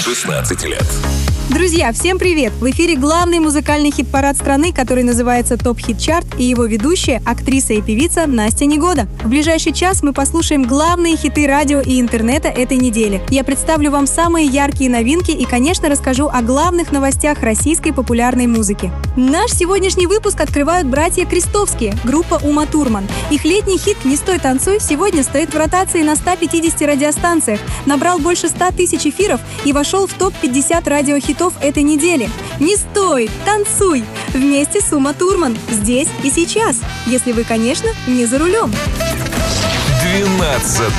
16 лет. Друзья, всем привет! В эфире главный музыкальный хит-парад страны, который называется ТОП Хит Чарт, и его ведущая, актриса и певица Настя Негода. В ближайший час мы послушаем главные хиты радио и интернета этой недели. Я представлю вам самые яркие новинки и, конечно, расскажу о главных новостях российской популярной музыки. Наш сегодняшний выпуск открывают братья Крестовские, группа Ума Турман. Их летний хит «Не стой, танцуй» сегодня стоит в ротации на 150 радиостанциях, набрал больше 100 тысяч эфиров и вошел в топ-50 радиохитов этой недели. Не стой, танцуй! Вместе с Ума Турман. Здесь и сейчас. Если вы, конечно, не за рулем. 12